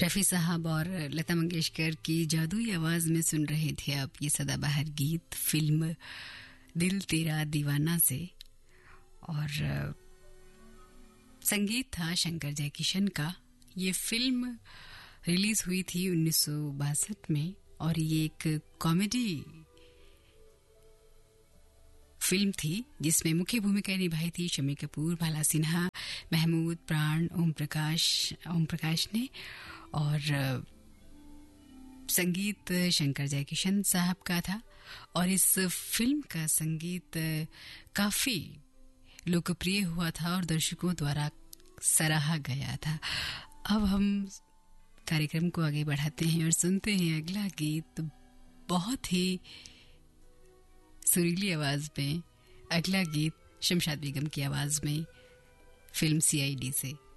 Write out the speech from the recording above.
रफ़ी साहब और लता मंगेशकर की जादुई आवाज़ में सुन रहे थे आप ये सदाबहार गीत फिल्म दिल तेरा दीवाना से। और संगीत था शंकर जयकिशन का। ये फिल्म रिलीज हुई थी 1962 में और ये एक कॉमेडी फिल्म थी जिसमें मुख्य भूमिका निभाई थी शम्मी कपूर, बाला सिन्हा, महमूद, प्राण, ओम प्रकाश ने। और संगीत शंकर जयकिशन साहब का था और इस फिल्म का संगीत काफी लोकप्रिय हुआ था और दर्शकों द्वारा सराहा गया था। अब हम कार्यक्रम को आगे बढ़ाते हैं और सुनते हैं अगला गीत बहुत ही सुरीली आवाज में। अगला गीत शमशाद बेगम की आवाज में फिल्म CID से।